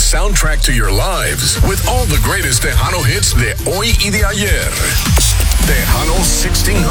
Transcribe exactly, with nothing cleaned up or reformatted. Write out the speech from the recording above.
soundtrack to your lives with all the greatest Tejano hits de hoy y de ayer. Tejano sixteen